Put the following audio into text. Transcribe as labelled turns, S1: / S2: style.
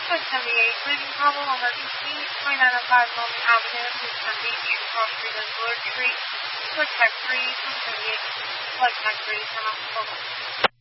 S1: 678, leaving problem emergency, 2905 Norman Avenue, Houston Beach, Cross Street and Willard Street, Click Tech 3, 678, Click Tech 3, turn off the phone.